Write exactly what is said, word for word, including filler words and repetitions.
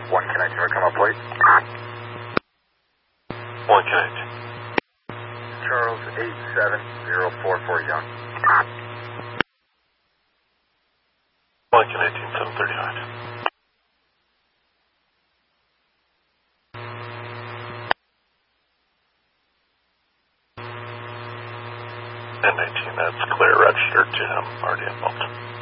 One connecting or come up, please. One connecting. Charles eight seven zero four four Young. One connecting seven thirty-five. ten nineteen, that's clear, registered to him, already involved.